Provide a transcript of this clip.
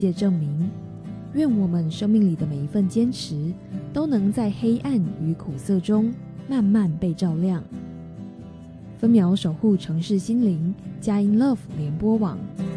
界证明，愿我们生命里的每一份坚持，都能在黑暗与苦涩中慢慢被照亮。分秒守护城市心灵，佳音 Love 联播网。